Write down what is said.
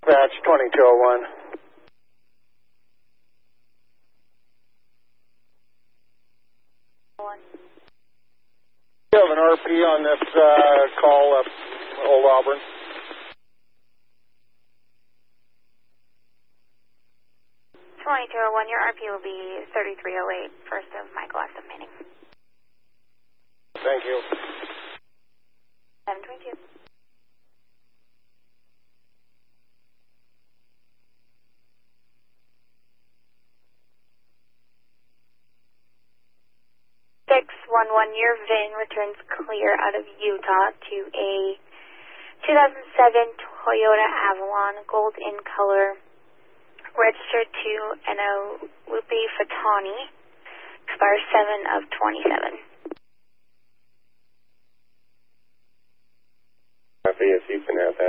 Batch 2201. You have an RP on this call up Old Auburn. Your RP will be 3308, first of Michael F. Manning. Thank you. 722. Your VIN returns clear out of Utah to a 2007 Toyota Avalon, gold in color, registered to Lupe Fatani, expires 7 of 27. Copy, if you can have that.